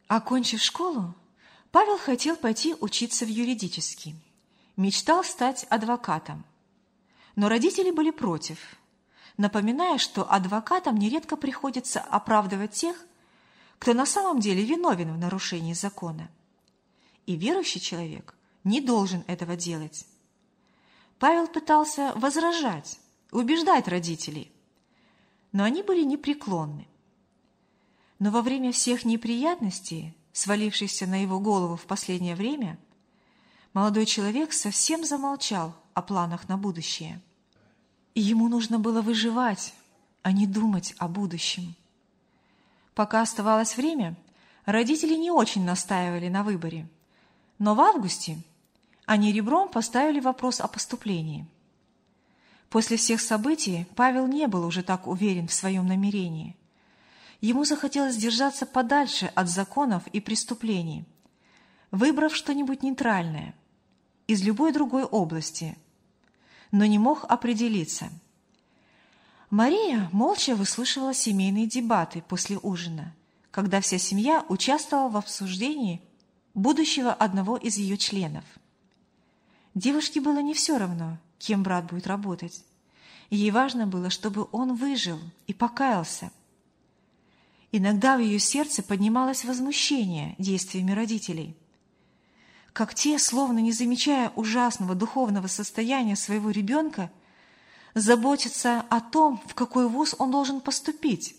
Окончив школу, Павел хотел пойти учиться в юридический. Мечтал стать адвокатом. Но родители были против, напоминая, что адвокатам нередко приходится оправдывать тех, кто на самом деле виновен в нарушении закона. И верующий человек не должен этого делать. Павел пытался возражать, убеждать родителей, но они были непреклонны. Но во время всех неприятностей, свалившихся на его голову в последнее время, молодой человек совсем замолчал о планах на будущее. И ему нужно было выживать, а не думать о будущем. Пока оставалось время, родители не очень настаивали на выборе, но в августе они ребром поставили вопрос о поступлении. После всех событий Павел не был уже так уверен в своем намерении. Ему захотелось держаться подальше от законов и преступлений, выбрав что-нибудь нейтральное из любой другой области, но не мог определиться. Мария молча выслушивала семейные дебаты после ужина, когда вся семья участвовала в обсуждении будущего одного из ее членов. Девушке было не все равно, кем брат будет работать. Ей важно было, чтобы он выжил и покаялся. Иногда в ее сердце поднималось возмущение действиями родителей. Как те, словно не замечая ужасного духовного состояния своего ребенка, заботятся о том, в какой вуз он должен поступить.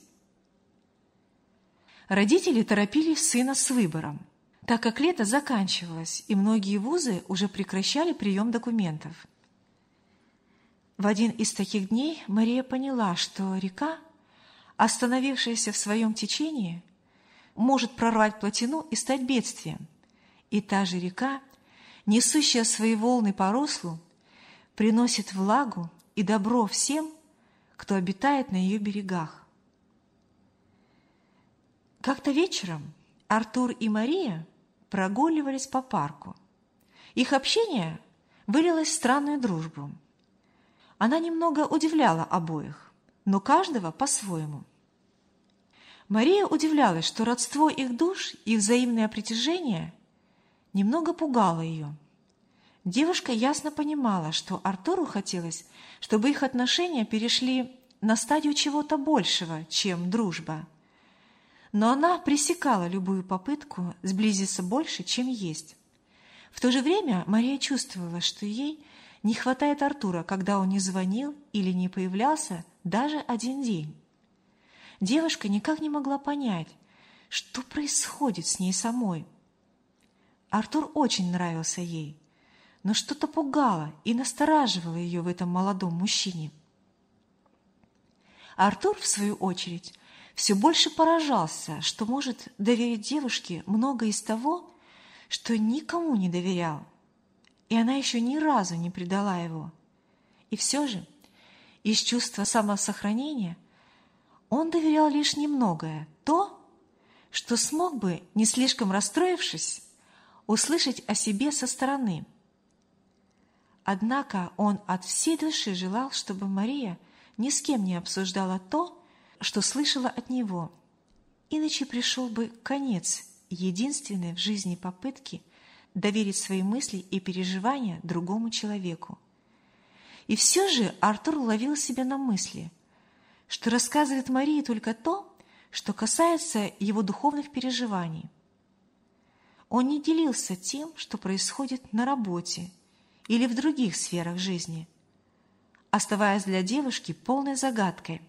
Родители торопили сына с выбором, так как лето заканчивалось, и многие вузы уже прекращали прием документов. В один из таких дней Мария поняла, что река, остановившаяся в своем течении, может прорвать плотину и стать бедствием. И та же река, несущая свои волны по руслу, приносит влагу и добро всем, кто обитает на ее берегах. Как-то вечером Артур и Мария прогуливались по парку. Их общение вылилось в странную дружбу. Она немного удивляла обоих, но каждого по-своему. Мария удивлялась, что родство их душ и взаимное притяжение немного пугало ее. Девушка ясно понимала, что Артуру хотелось, чтобы их отношения перешли на стадию чего-то большего, чем дружба. Но она пресекала любую попытку сблизиться больше, чем есть. В то же время Мария чувствовала, что ей не хватает Артура, когда он не звонил или не появлялся даже один день. Девушка никак не могла понять, что происходит с ней самой. Артур очень нравился ей, но что-то пугало и настораживало ее в этом молодом мужчине. Артур, в свою очередь, все больше поражался, что может доверить девушке многое из того, что никому не доверял, и она еще ни разу не предала его. И все же, из чувства самосохранения, он доверял лишь немногое, то, что смог бы, не слишком расстроившись, услышать о себе со стороны. Однако он от всей души желал, чтобы Мария ни с кем не обсуждала то, что слышала от него, иначе пришел бы конец единственной в жизни попытки доверить свои мысли и переживания другому человеку. И все же Артур ловил себя на мысли, что рассказывает Марии только то, что касается его духовных переживаний. Он не делился тем, что происходит на работе или в других сферах жизни, оставаясь для девушки полной загадкой.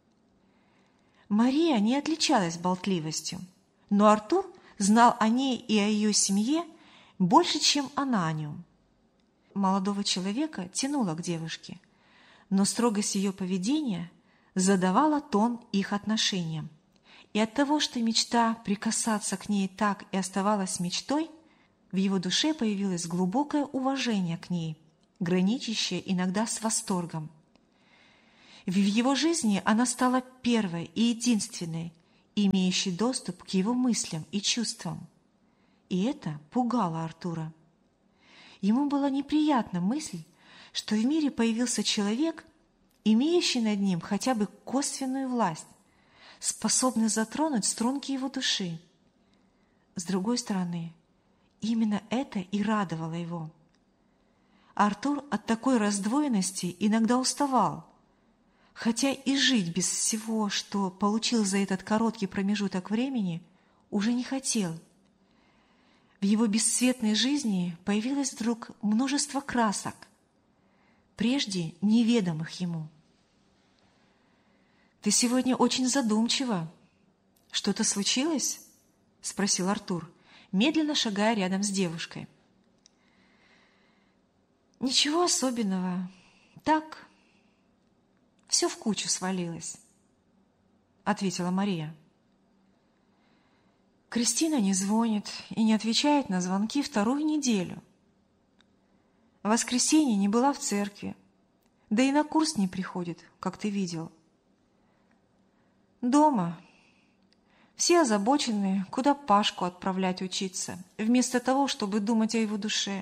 Мария не отличалась болтливостью, но Артур знал о ней и о ее семье больше, чем она о нем. Молодого человека тянуло к девушке, но строгость ее поведения задавала тон их отношениям. И от того, что мечта прикасаться к ней так и оставалась мечтой, в его душе появилось глубокое уважение к ней, граничащее иногда с восторгом. В его жизни она стала первой и единственной, имеющей доступ к его мыслям и чувствам. И это пугало Артура. Ему была неприятна мысль, что в мире появился человек, имеющий над ним хотя бы косвенную власть, способный затронуть струнки его души. С другой стороны, именно это и радовало его. Артур от такой раздвоенности иногда уставал, хотя и жить без всего, что получил за этот короткий промежуток времени, уже не хотел. В его бесцветной жизни появилось вдруг множество красок, прежде неведомых ему. «Ты сегодня очень задумчива. Что-то случилось?» — спросил Артур, медленно шагая рядом с девушкой. «Ничего особенного. Так, все в кучу свалилось», — ответила Мария. Кристина не звонит и не отвечает на звонки 2-ю неделю. В воскресенье не была в церкви, да и на курс не приходит, как ты видел. Дома все озабочены, куда Пашку отправлять учиться, вместо того, чтобы думать о его душе.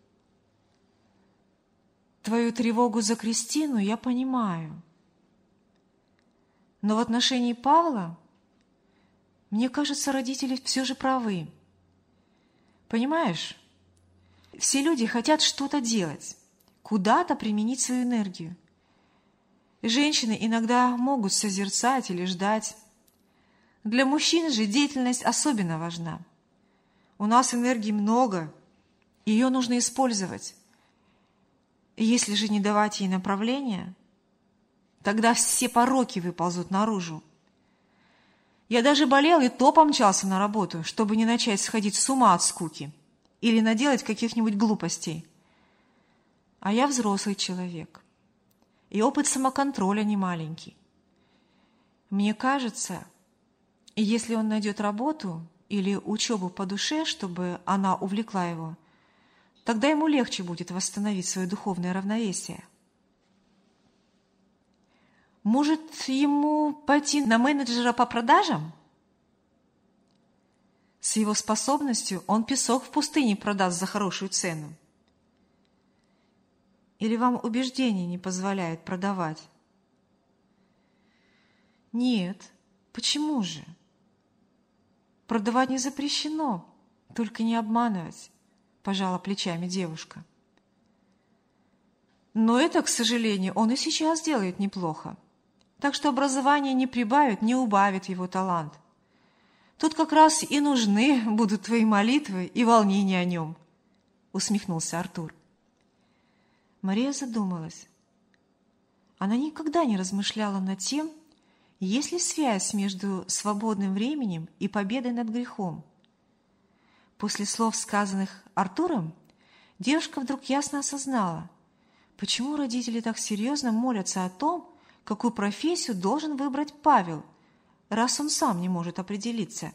Твою тревогу за Кристину я понимаю. Но в отношении Павла, мне кажется, родители все же правы. Понимаешь, все люди хотят что-то делать, куда-то применить свою энергию. Женщины иногда могут созерцать или ждать. Для мужчин же деятельность особенно важна. У нас энергии много, ее нужно использовать. Если же не давать ей направления, тогда все пороки выползут наружу. Я даже болел и то помчался на работу, чтобы не начать сходить с ума от скуки или наделать каких-нибудь глупостей. А я взрослый человек, и опыт самоконтроля не маленький. Мне кажется, если он найдет работу или учебу по душе, чтобы она увлекла его, тогда ему легче будет восстановить свое духовное равновесие. Может, ему пойти на менеджера по продажам? С его способностью он песок в пустыне продаст за хорошую цену. Или вам убеждения не позволяют продавать? Нет, почему же? Продавать не запрещено, только не обманывать, пожала плечами девушка. Но это, к сожалению, он и сейчас делает неплохо. Так что образование не прибавит, не убавит его талант. Тут как раз и нужны будут твои молитвы и волнения о нем, усмехнулся Артур. Мария задумалась. Она никогда не размышляла над тем, есть ли связь между свободным временем и победой над грехом. После слов, сказанных Артуром, девушка вдруг ясно осознала, почему родители так серьезно молятся о том, какую профессию должен выбрать Павел, раз он сам не может определиться.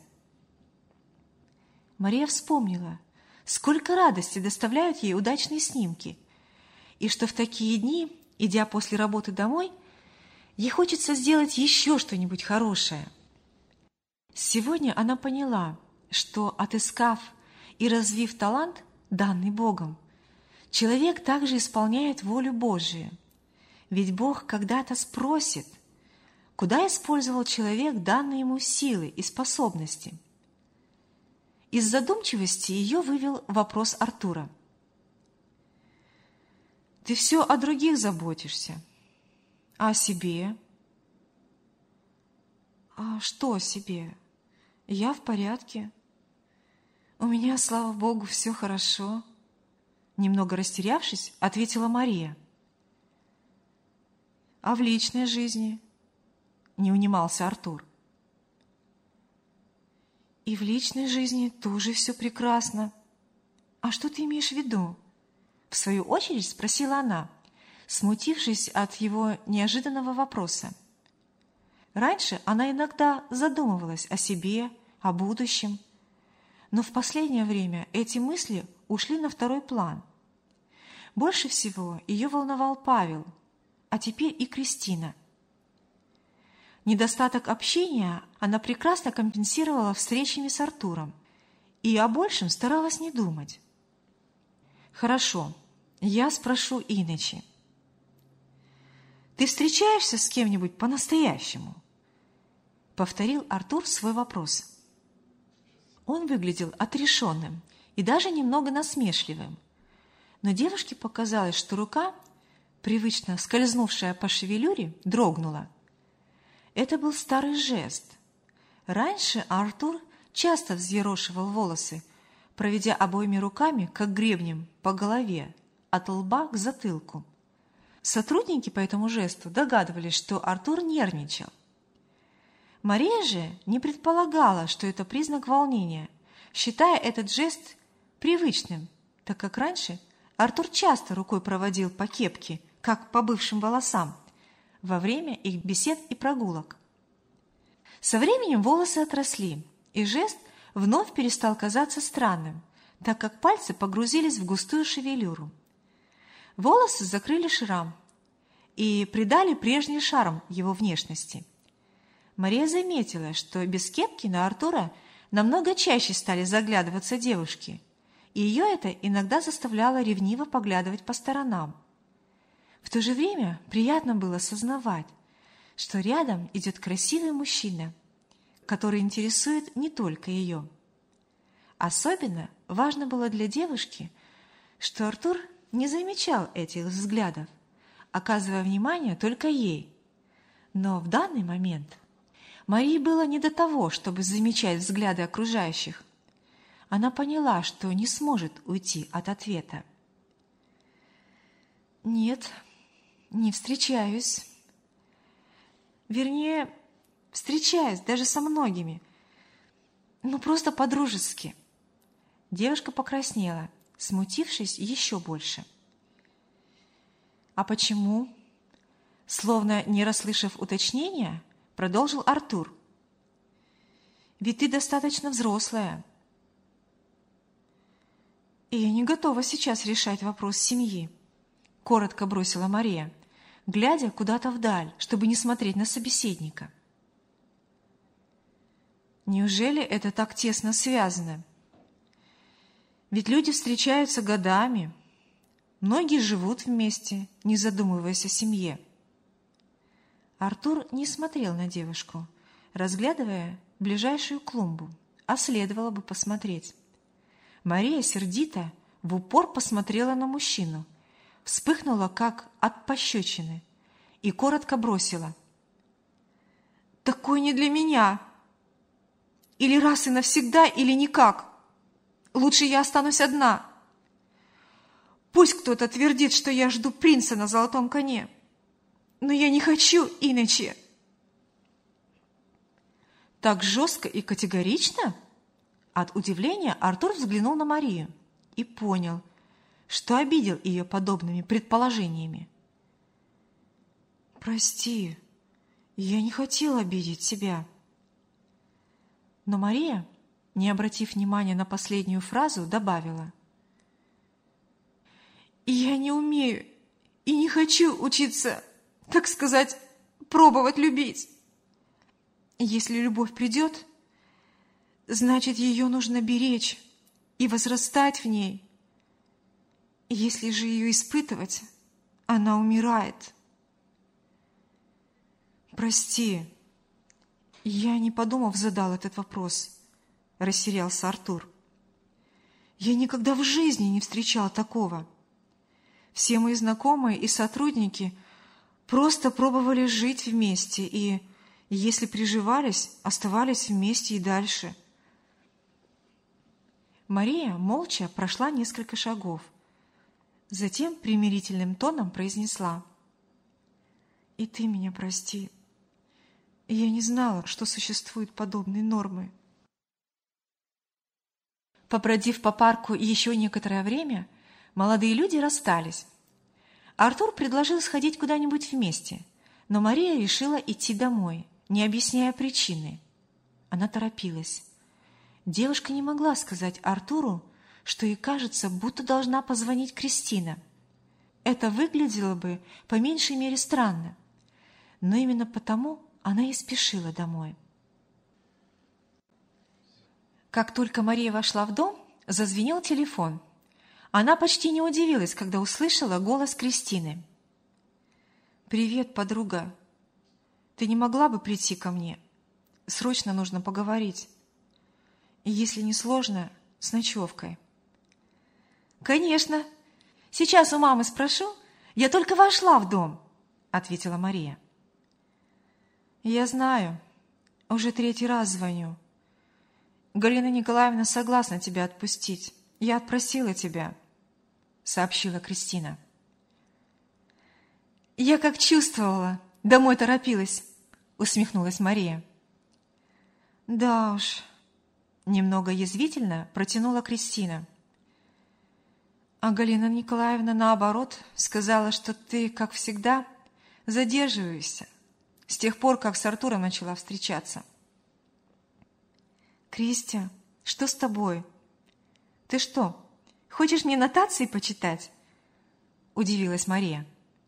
Мария вспомнила, сколько радости доставляют ей удачные снимки, и что в такие дни, идя после работы домой, ей хочется сделать еще что-нибудь хорошее. Сегодня она поняла, что, отыскав и развив талант, данный Богом, человек также исполняет волю Божию. Ведь Бог когда-то спросит, куда использовал человек данные ему силы и способности. Из задумчивости ее вывел вопрос Артура. «Ты все о других заботишься, а о себе?» «А что о себе? Я в порядке. У меня, слава Богу, все хорошо», — немного растерявшись, ответила Мария. «А в личной жизни?» — не унимался Артур. «И в личной жизни тоже все прекрасно. А что ты имеешь в виду?» В свою очередь спросила она, смутившись от его неожиданного вопроса. Раньше она иногда задумывалась о себе, о будущем, но в последнее время эти мысли ушли на второй план. Больше всего ее волновал Павел, а теперь и Кристина. Недостаток общения она прекрасно компенсировала встречами с Артуром и о большем старалась не думать. «Хорошо, я спрошу иначе. Ты встречаешься с кем-нибудь по-настоящему?» Повторил Артур свой вопрос. Он выглядел отрешенным и даже немного насмешливым. Но девушке показалось, что рука, привычно скользнувшая по шевелюре, дрогнула. Это был старый жест. Раньше Артур часто взъерошивал волосы, проведя обоими руками, как гребнем, по голове, от лба к затылку. Сотрудники по этому жесту догадывались, что Артур нервничал. Мария же не предполагала, что это признак волнения, считая этот жест привычным, так как раньше Артур часто рукой проводил по кепке, как по бывшим волосам, во время их бесед и прогулок. Со временем волосы отросли, и жест вновь перестал казаться странным, так как пальцы погрузились в густую шевелюру. Волосы закрыли шрам и придали прежний шарм его внешности. Мария заметила, что без кепки на Артура намного чаще стали заглядываться девушки, и ее это иногда заставляло ревниво поглядывать по сторонам. В то же время приятно было сознавать, что рядом идет красивый мужчина, который интересует не только ее. Особенно важно было для девушки, что Артур не замечал этих взглядов, оказывая внимание только ей. Но в данный момент Марии было не до того, чтобы замечать взгляды окружающих. Она поняла, что не сможет уйти от ответа. «Нет, не встречаюсь. Вернее, встречаюсь даже со многими. Ну, просто по-дружески». Девушка покраснела, смутившись еще больше. «А почему?» Словно не расслышав уточнения, продолжил Артур. «Ведь ты достаточно взрослая. И я не готова сейчас решать вопрос семьи», — коротко бросила Мария, глядя куда-то вдаль, чтобы не смотреть на собеседника. «Неужели это так тесно связано? Ведь люди встречаются годами, многие живут вместе, не задумываясь о семье». Артур не смотрел на девушку, разглядывая ближайшую клумбу, а следовало бы посмотреть. Мария сердито в упор посмотрела на мужчину, вспыхнула, как от пощечины, и коротко бросила: «Такой не для меня! Или раз и навсегда, или никак! Лучше я останусь одна! Пусть кто-то твердит, что я жду принца на золотом коне, но я не хочу иначе!» «Так жестко и категорично?» От удивления Артур взглянул на Марию и понял, что обидел ее подобными предположениями. «Прости, я не хотел обидеть тебя». Но Мария, не обратив внимания на последнюю фразу, добавила: «Я не умею и не хочу учиться, так сказать, пробовать любить. Если любовь придет, значит, ее нужно беречь и возрастать в ней. Если же ее испытывать, она умирает». «Прости, я, не подумав, задал этот вопрос», — растерялся Артур. «Я никогда в жизни не встречал такого. Все мои знакомые и сотрудники просто пробовали жить вместе и, если приживались, оставались вместе и дальше». Мария молча прошла несколько шагов. Затем примирительным тоном произнесла: «И ты меня прости. Я не знала, что существуют подобные нормы». Побродив по парку еще некоторое время, молодые люди расстались. Артур предложил сходить куда-нибудь вместе, но Мария решила идти домой, не объясняя причины. Она торопилась. Девушка не могла сказать Артуру, что ей кажется, будто должна позвонить Кристина. Это выглядело бы по меньшей мере странно, но именно потому она и спешила домой. Как только Мария вошла в дом, зазвенел телефон. Она почти не удивилась, когда услышала голос Кристины. «Привет, подруга. Ты не могла бы прийти ко мне? Срочно нужно поговорить. если не сложно, с ночевкой. «Конечно. Сейчас у мамы спрошу. Я только вошла в дом», — ответила Мария. «Я знаю. Уже 3-й раз звоню. Галина Николаевна согласна тебя отпустить. Я отпросила тебя», — сообщила Кристина. «Я как чувствовала. Домой торопилась», — усмехнулась Мария. «Да уж», — немного язвительно протянула Кристина. «А Галина Николаевна, наоборот, сказала, что ты, как всегда, задерживаешься с тех пор, как с Артуром начала встречаться». «Кристия, что с тобой? Ты что, хочешь мне нотации почитать?» – удивилась Мария.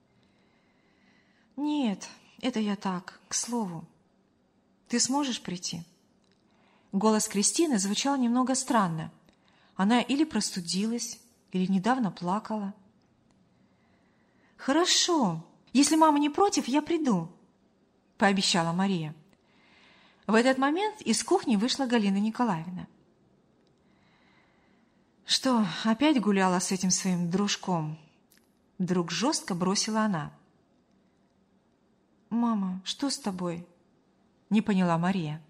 «Нет, это я так, к слову. Ты сможешь прийти?» Голос Кристины звучал немного странно. Она или простудилась, или недавно плакала. «Хорошо, если мама не против, я приду», – пообещала Мария. В этот момент из кухни вышла Галина Николаевна. «Что, опять гуляла с этим своим дружком?» Вдруг жестко бросила она. «Мама, что с тобой?» – не поняла Мария.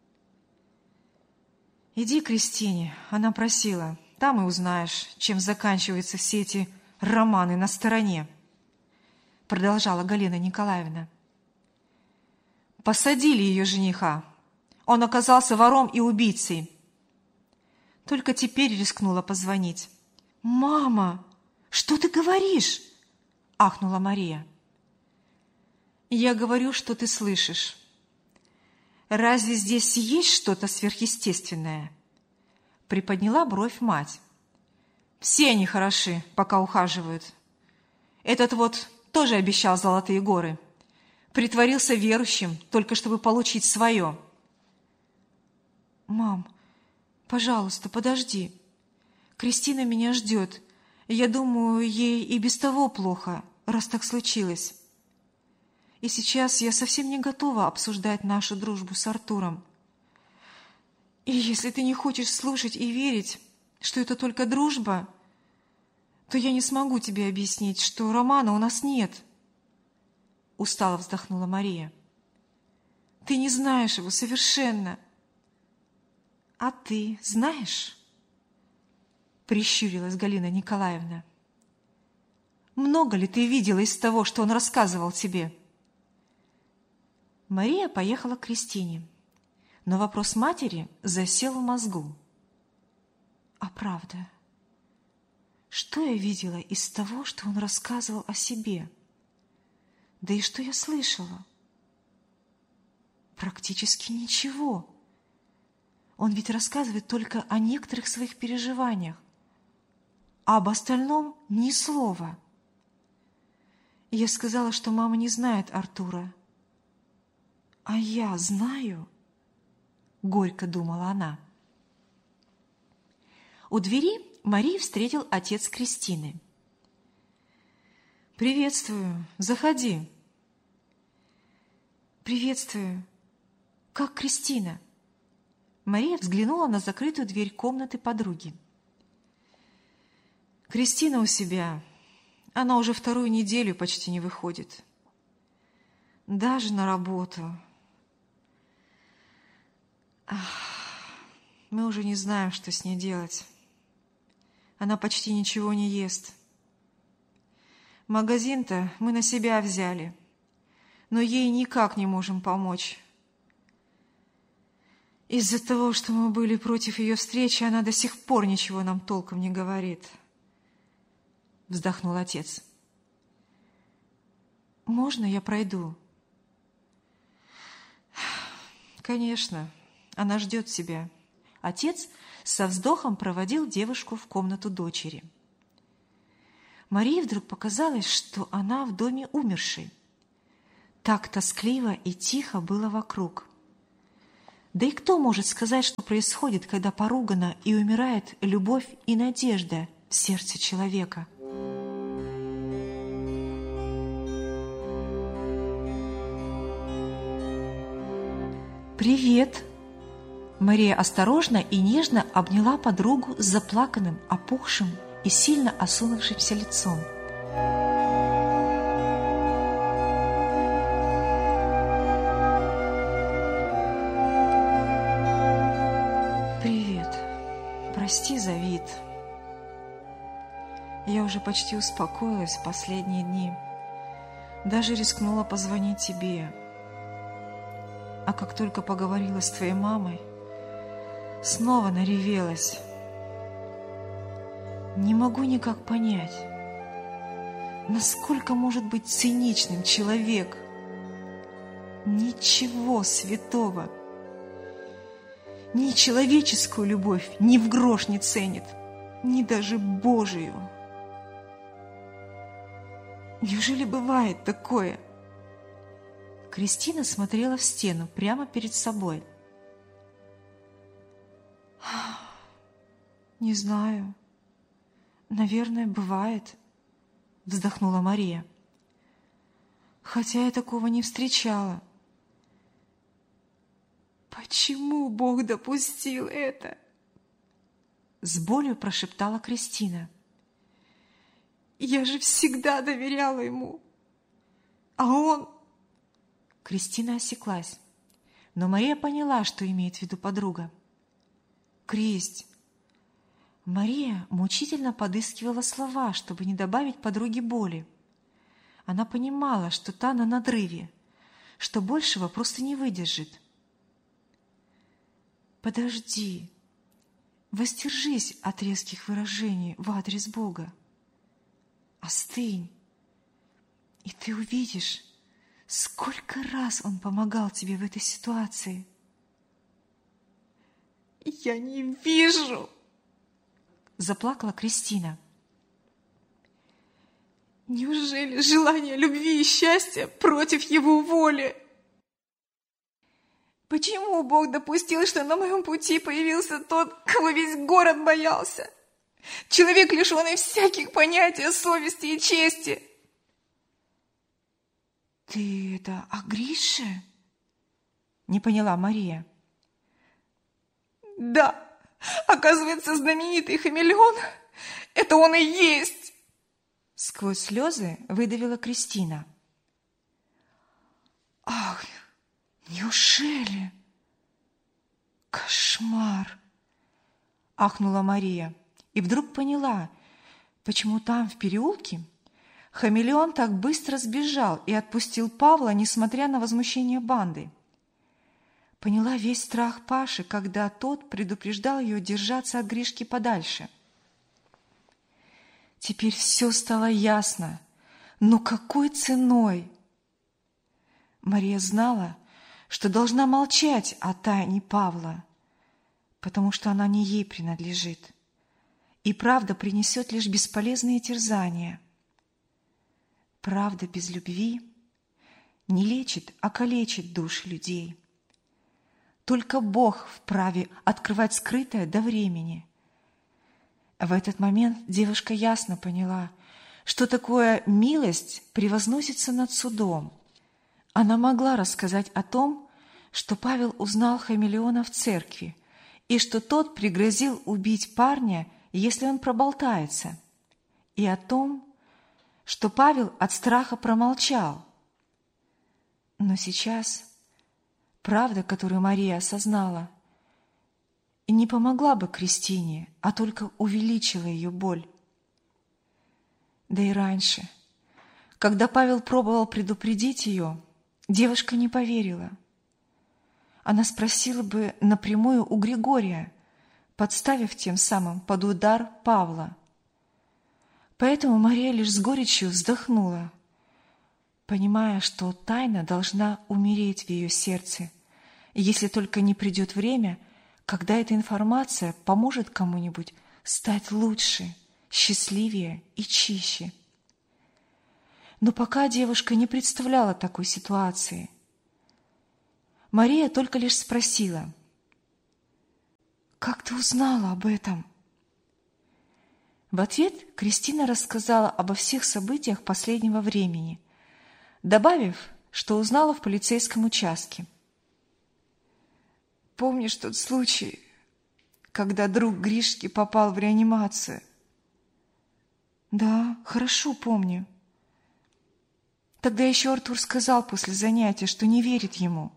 «Иди к Кристине, она просила. Там и узнаешь, чем заканчиваются все эти романы на стороне», – продолжала Галина Николаевна. «Посадили ее жениха. Он оказался вором и убийцей. Только теперь рискнула позвонить». «Мама, что ты говоришь?» – ахнула Мария. «Я говорю, что ты слышишь. Разве здесь есть что-то сверхъестественное?» – приподняла бровь мать. «Все они хороши, пока ухаживают. Этот вот тоже обещал золотые горы. Притворился верующим, только чтобы получить свое». «Мам, пожалуйста, подожди. Кристина меня ждет. Я думаю, ей и без того плохо, раз так случилось. И сейчас я совсем не готова обсуждать нашу дружбу с Артуром. И если ты не хочешь слушать и верить, что это только дружба, то я не смогу тебе объяснить, что романа у нас нет». Устало вздохнула Мария. «Ты не знаешь его совершенно». «А ты знаешь?» Прищурилась Галина Николаевна. «Много ли ты видела из того, что он рассказывал тебе?» Мария поехала к Кристине, но вопрос матери засел в мозгу. «А правда, что я видела из того, что он рассказывал о себе? Да и что я слышала? Практически ничего. Он ведь рассказывает только о некоторых своих переживаниях, а об остальном ни слова. Я сказала, что мама не знает Артура. А я знаю?» — горько думала она. У двери Марию встретил отец Кристины. «Приветствую, заходи». «Приветствую. Как Кристина?» Мария взглянула на закрытую дверь комнаты подруги. «Кристина у себя. Она уже 2-ю неделю почти не выходит. Даже на работу. Мы уже не знаем, что с ней делать. Она почти ничего не ест. Магазин-то мы на себя взяли, но ей никак не можем помочь. Из-за того, что мы были против ее встречи, она до сих пор ничего нам толком не говорит», — вздохнул отец. «Можно я пройду?» «Конечно, она ждет тебя». Отец со вздохом проводил девушку в комнату дочери. Марии вдруг показалось, что она в доме умершей. Так тоскливо и тихо было вокруг. Да и кто может сказать, что происходит, когда поругана и умирает любовь и надежда в сердце человека? «Привет!» Мария осторожно и нежно обняла подругу с заплаканным, опухшим и сильно осунувшимся лицом. «Привет. Прости за вид. Я уже почти успокоилась в последние дни. Даже рискнула позвонить тебе. А как только поговорила с твоей мамой, снова наревелась. Не могу никак понять, насколько может быть циничным человек. Ничего святого, ни человеческую любовь ни в грош не ценит, ни даже Божию. Неужели бывает такое?» Кристина смотрела в стену прямо перед собой. «Не знаю. Наверное, бывает», — вздохнула Мария. «Хотя я такого не встречала». «Почему Бог допустил это?» — с болью прошептала Кристина. «Я же всегда доверяла ему. А он...» Кристина осеклась, но Мария поняла, что имеет в виду подруга. «Кристь!» Мария мучительно подыскивала слова, чтобы не добавить подруге боли. Она понимала, что та на надрыве, что большего просто не выдержит. «Подожди, воздержись от резких выражений в адрес Бога. Остынь, и ты увидишь, сколько раз Он помогал тебе в этой ситуации». «Я не вижу!» — заплакала Кристина. «Неужели желание любви и счастья против Его воли? Почему Бог допустил, что на моем пути появился тот, кого весь город боялся? Человек, лишенный всяких понятий о совести и чести». «Ты это о Грише?» — не поняла Мария. «Да, оказывается, знаменитый хамелеон — это он и есть!» Сквозь слезы выдавила Кристина. «Ах, неужели? Кошмар!» — ахнула Мария и вдруг поняла, почему там, в переулке, хамелеон так быстро сбежал и отпустил Павла, несмотря на возмущение банды. Поняла весь страх Паши, когда тот предупреждал ее держаться от Гришки подальше. Теперь все стало ясно. Но какой ценой? Мария знала, что должна молчать о тайне Павла, потому что она не ей принадлежит, и правда принесет лишь бесполезные терзания. Правда без любви не лечит, а калечит души людей. Только Бог вправе открывать скрытое до времени. В этот момент девушка ясно поняла, что такое милость превозносится над судом. Она могла рассказать о том, что Павел узнал хамелеона в церкви, и что тот пригрозил убить парня, если он проболтается, и о том, что Павел от страха промолчал. Но сейчас правда, которую Мария осознала, и не помогла бы Кристине, а только увеличила ее боль. Да и раньше, когда Павел пробовал предупредить ее, девушка не поверила. Она спросила бы напрямую у Григория, подставив тем самым под удар Павла. Поэтому Мария лишь с горечью вздохнула, понимая, что тайна должна умереть в ее сердце, если только не придет время, когда эта информация поможет кому-нибудь стать лучше, счастливее и чище. Но пока девушка не представляла такой ситуации. Мария только лишь спросила: «Как ты узнала об этом?» В ответ Кристина рассказала обо всех событиях последнего времени, добавив, что узнала в полицейском участке. помнишь тот случай, когда друг Гришки попал в реанимацию? Да, хорошо помню. Тогда еще Артур сказал после занятия, что не верит ему.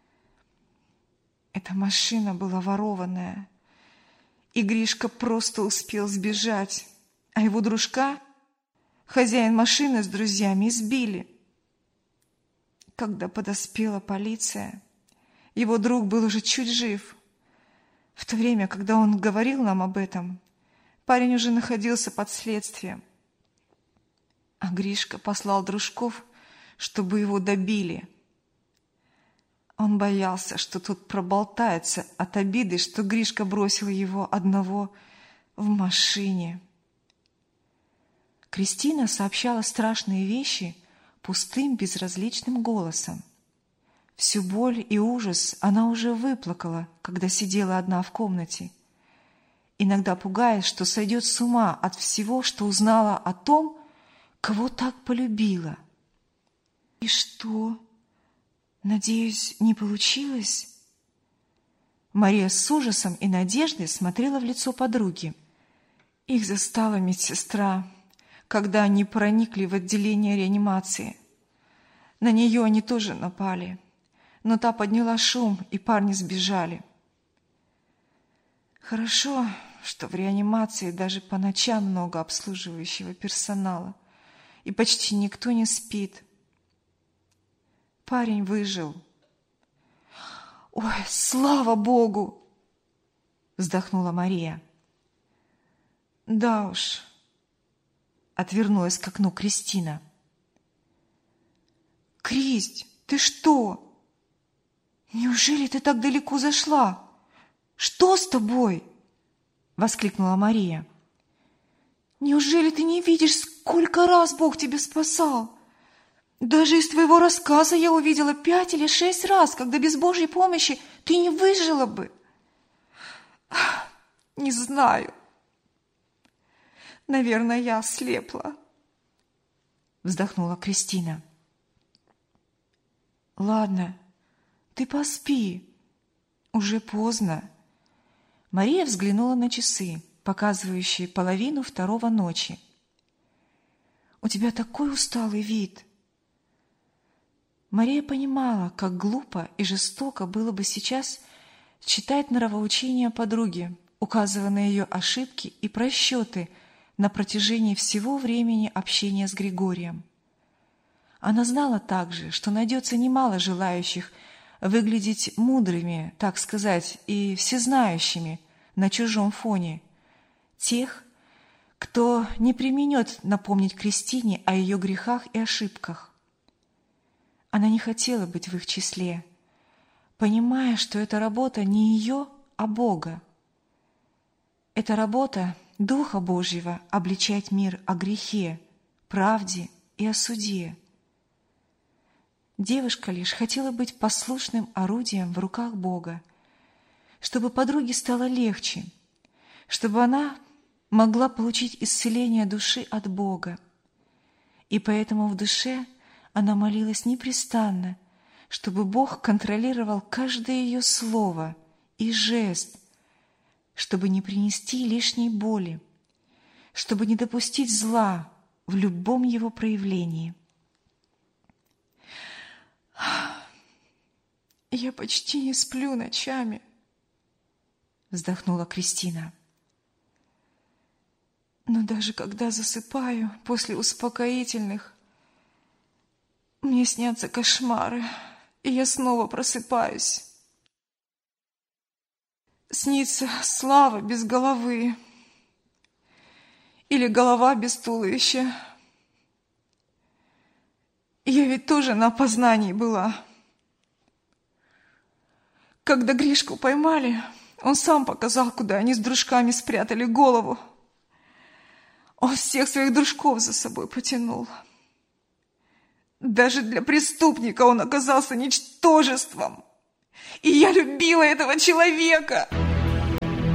Эта машина была ворованная, и Гришка просто успел сбежать, а его дружка, хозяин машины с друзьями, избили. Когда подоспела полиция, его друг был уже чуть жив. В то время, когда он говорил нам об этом, парень уже находился под следствием. А Гришка послал дружков, чтобы его добили. Он боялся, что тот проболтается от обиды, что Гришка бросил его одного в машине. Кристина сообщала страшные вещи пустым, безразличным голосом. Всю боль и ужас она уже выплакала, когда сидела одна в комнате, иногда пугаясь, что сойдет с ума от всего, что узнала о том, кого так полюбила. И что? Надеюсь, не получилось? Мария с ужасом и надеждой смотрела в лицо подруги. Их застала медсестра, когда они проникли в отделение реанимации. На нее они тоже напали, но та подняла шум, и парни сбежали. Хорошо, что в реанимации даже по ночам много обслуживающего персонала, и почти никто не спит. Парень выжил. «Ой, слава Богу!» — вздохнула Мария. «Да уж», — отвернулась к окну Кристина. «Кристь, ты что? Неужели ты так далеко зашла? Что с тобой?» — воскликнула Мария. «Неужели ты не видишь, сколько раз Бог тебя спасал? Даже из твоего рассказа я увидела 5 или 6 раз, когда без Божьей помощи ты не выжила бы». «Не знаю. Наверное, я ослепла», — вздохнула Кристина. «Ладно, ты поспи. Уже поздно». Мария взглянула на часы, показывающие 1:30 ночи. «У тебя такой усталый вид». Мария понимала, как глупо и жестоко было бы сейчас читать нравоучения подруги, указывая на ее ошибки и просчеты на протяжении всего времени общения с Григорием. Она знала также, что найдется немало желающих выглядеть мудрыми, так сказать, и всезнающими на чужом фоне, тех, кто не преминет напомнить Кристине о ее грехах и ошибках. Она не хотела быть в их числе, понимая, что эта работа не ее, а Бога. Это работа Духа Божьего — обличать мир о грехе, правде и о суде. Девушка лишь хотела быть послушным орудием в руках Бога, чтобы подруге стало легче, чтобы она могла получить исцеление души от Бога. И поэтому в душе она молилась непрестанно, чтобы Бог контролировал каждое ее слово и жест, чтобы не принести лишней боли, чтобы не допустить зла в любом его проявлении. «Я почти не сплю ночами», — вздохнула Кристина. «Но даже когда засыпаю после успокоительных, мне снятся кошмары, и я снова просыпаюсь. Снится Слава без головы или голова без туловища. Я ведь тоже на опознании была. Когда Гришку поймали, он сам показал, куда они с дружками спрятали голову. Он всех своих дружков за собой потянул. Даже для преступника он оказался ничтожеством. И я любила этого человека.